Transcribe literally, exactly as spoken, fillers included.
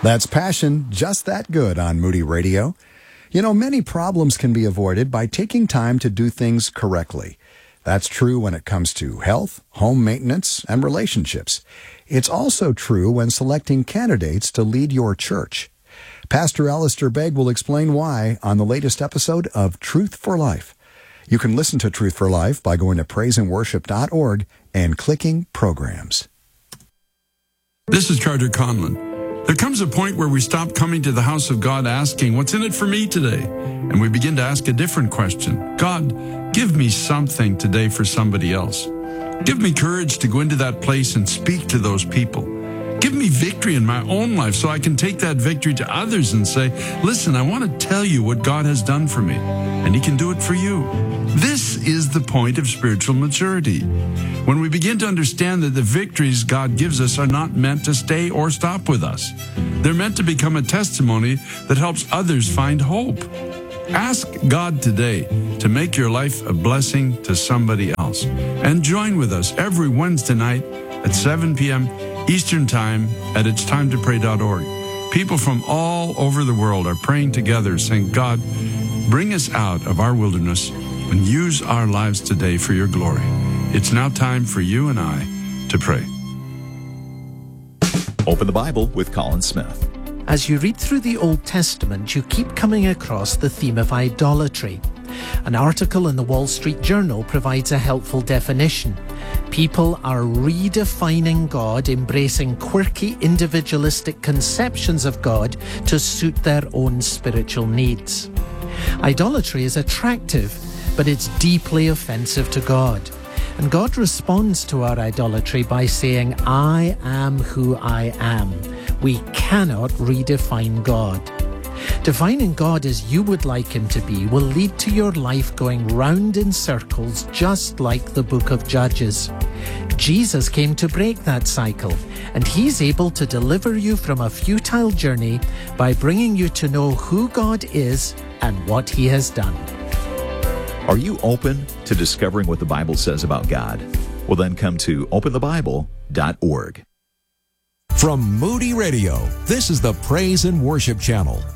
That's Passion, Just That Good on Moody Radio. You know, many problems can be avoided by taking time to do things correctly. That's true when it comes to health, home maintenance, and relationships. It's also true when selecting candidates to lead your church. Pastor Alistair Begg will explain why on the latest episode of Truth for Life. You can listen to Truth for Life by going to praise and worship dot org and clicking Programs. This is Carter Conlon. There comes a point where we stop coming to the house of God asking, what's in it for me today? And we begin to ask a different question. God, give me something today for somebody else. Give me courage to go into that place and speak to those people. Give me victory in my own life so I can take that victory to others and say, listen, I want to tell you what God has done for me, and He can do it for you. This is the point of spiritual maturity. When we begin to understand that the victories God gives us are not meant to stay or stop with us. They're meant to become a testimony that helps others find hope. Ask God today to make your life a blessing to somebody else. And join with us every Wednesday night at seven p.m. Eastern Time at its time to pray dot org. People from all over the world are praying together, saying, God, bring us out of our wilderness and use our lives today for your glory. It's now time for you and I to pray. Open the Bible with Colin Smith. As you read through the Old Testament, you keep coming across the theme of idolatry. An article in the Wall Street Journal provides a helpful definition. People are redefining God, embracing quirky, individualistic conceptions of God to suit their own spiritual needs. Idolatry is attractive, but it's deeply offensive to God. And God responds to our idolatry by saying, I am who I am. We cannot redefine God. Defining God as you would like Him to be will lead to your life going round in circles, just like the book of Judges. Jesus came to break that cycle, and He's able to deliver you from a futile journey by bringing you to know who God is and what He has done. Are you open to discovering what the Bible says about God? Well, then come to open the bible dot org. From Moody Radio, this is the Praise and Worship Channel.